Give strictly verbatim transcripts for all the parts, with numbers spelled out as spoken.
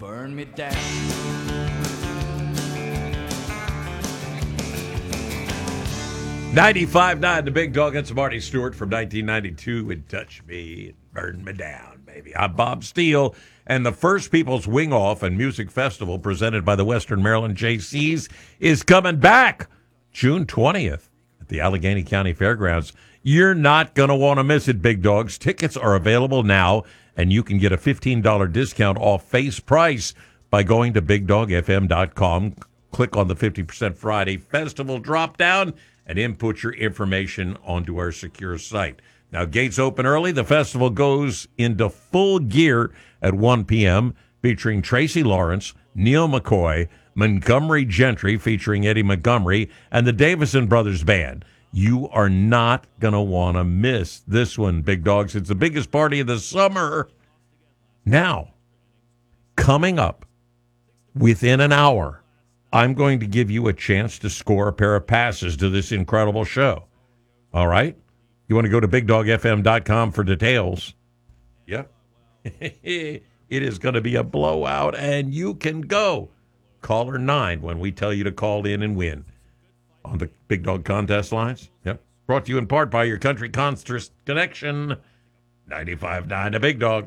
burn me down. ninety-five nine, the Big Dog. That's Marty Stewart from nineteen ninety-two with Touch Me and Burn Me Down, baby. I'm Bob Steele, and the First People's Wing Off and Music Festival presented by the Western Maryland J Cs is coming back June twentieth at the Allegheny County Fairgrounds. You're not going to want to miss it, Big Dogs. Tickets are available now, and you can get a fifteen dollars discount off face price by going to big dog f m dot com. Click on the fifty percent Friday Festival drop-down and input your information onto our secure site. Now, gates open early. The festival goes into full gear at one p.m., featuring Tracy Lawrence, Neil McCoy, Montgomery Gentry featuring Eddie Montgomery, and the Davison Brothers Band. You are not going to want to miss this one, Big Dogs. It's the biggest party of the summer. Now, coming up within an hour, I'm going to give you a chance to score a pair of passes to this incredible show. All right? You want to go to big dog f m dot com for details. Yeah. It is going to be a blowout, and you can go. Caller nine when we tell you to call in and win on the Big Dog contest lines. Yep. Brought to you in part by your country concert connection. ninety-five nine, the Big Dog.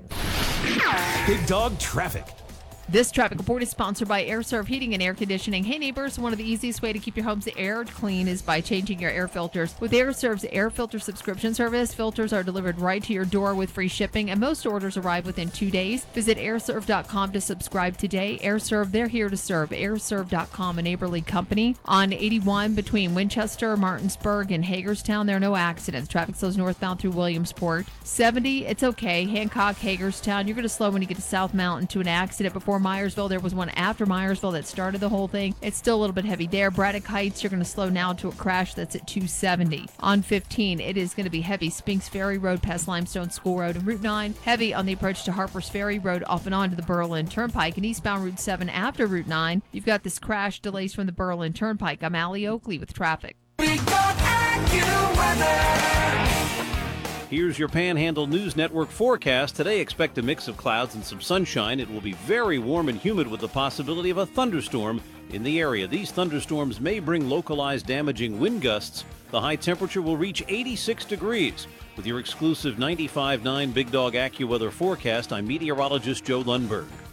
Big Dog Traffic. This traffic report is sponsored by AirServe Heating and Air Conditioning. Hey neighbors, one of the easiest way to keep your home's air clean is by changing your air filters. With AirServe's air filter subscription service, filters are delivered right to your door with free shipping, and most orders arrive within two days. Visit air serve dot com to subscribe today. AirServe, they're here to serve. air serve dot com, a neighborly company. On eighty-one between Winchester, Martinsburg, and Hagerstown, there are no accidents. Traffic slows northbound through Williamsport. seventy, it's okay. Hancock, Hagerstown, you're going to slow when you get to South Mountain to an accident before Myersville. There was one after Myersville that started the whole thing. It's still a little bit heavy there. Braddock Heights, you're going to slow now to a crash that's at two seventy. On fifteen, it is going to be heavy. Spinks Ferry Road past Limestone School Road, and Route nine, heavy on the approach to Harper's Ferry Road off and on to the Berlin Turnpike. And eastbound Route seven after Route nine, you've got this crash delays from the Berlin Turnpike. I'm Allie Oakley with traffic. Big Dog AccuWeather. Here's your Panhandle News Network forecast. Today, expect a mix of clouds and some sunshine. It will be very warm and humid with the possibility of a thunderstorm in the area. These thunderstorms may bring localized damaging wind gusts. The high temperature will reach eighty-six degrees. With your exclusive ninety-five point nine Big Dog AccuWeather forecast, I'm meteorologist Joe Lundberg.